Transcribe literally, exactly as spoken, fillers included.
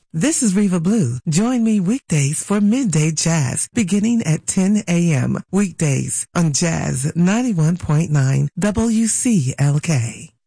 This is Reva Blue. Join me weekdays for Midday Jazz beginning at ten a.m. weekdays on Jazz ninety-one point nine W C L K.